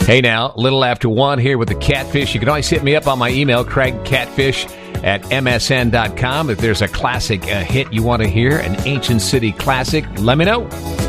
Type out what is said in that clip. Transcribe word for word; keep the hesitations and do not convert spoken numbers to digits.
Hey now, a little after one here with the Catfish. You can always hit me up on my email, Craig Catfish at M S N dot com. If there's a classic a hit you want to hear, an ancient city classic, let me know.